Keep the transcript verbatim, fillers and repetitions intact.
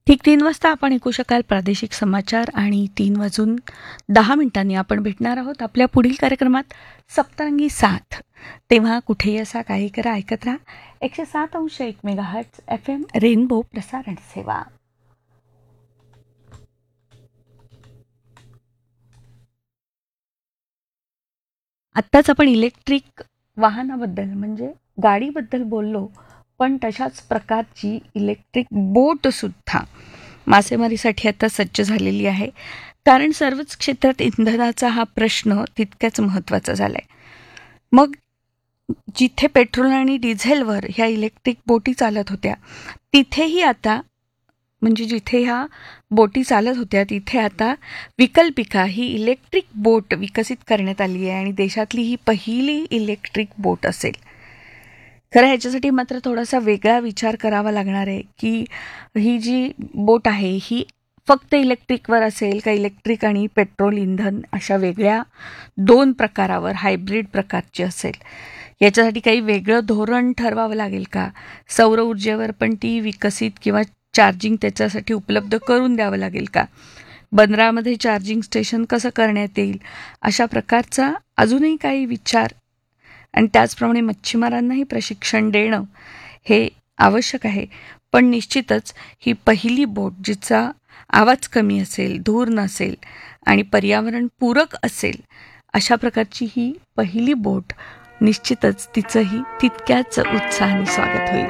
ठीक तीन वाजता आपण ऐकू शकाल प्रादेशिक समाचार आणि तीन वाजून दहा मिनिटांनी आपण भेटणार आहोत आपल्या पुढील कार्यक्रमात सप्तरंगी साथ. तेव्हा कुठेही असा काही करा ऐकत राहा. एकशे सात अंश एक mega hertz F M rainbow प्रसारण सेवा. आत्ताच आपण इलेक्ट्रिक वाहनाबद्दल म्हणजे गाडीबद्दल बोललो, पण तशाच प्रकारची इलेक्ट्रिक बोटसुद्धा मासेमारीसाठी आता सज्ज झालेली आहे. कारण सर्वच क्षेत्रात इंधनाचा हा प्रश्न तितक्याच महत्त्वाचा झाला आहे. मग जिथे पेट्रोल आणि डिझेलवर ह्या इलेक्ट्रिक बोटी चालत होत्या तिथेही आता म्हणजे जिथे ह्या बोटी चालत होत्या तिथे आता विकल्पिका ही इलेक्ट्रिक बोट विकसित करण्यात आली आहे आणि देशातली ही पहिली इलेक्ट्रिक बोट असेल. खरं ह्याच्यासाठी मात्र थोडासा वेगळा विचार करावा लागणार आहे की ही जी बोट आहे ही फक्त इलेक्ट्रिकवर असेल का इलेक्ट्रिक आणि पेट्रोल इंधन अशा वेगळ्या दोन प्रकारावर हायब्रिड प्रकारची असेल. याच्यासाठी काही वेगळं धोरण ठरवावं लागेल का, सौर ऊर्जेवर पण ती विकसित किंवा चार्जिंग त्याच्यासाठी उपलब्ध करून द्यावं लागेल का, बंदरामध्ये चार्जिंग स्टेशन कसं करण्यात येईल, अशा प्रकारचा अजूनही काही विचार आणि त्याचप्रमाणे मच्छीमारांनाही प्रशिक्षण देणं हे आवश्यक आहे. पण निश्चितच ही पहिली बोट जिचा आवाज कमी असेल, धूर नसेल आणि पर्यावरणपूरक असेल अशा प्रकारची ही पहिली बोट निश्चितच तिचंही तितक्याच उत्साहाने स्वागत होईल.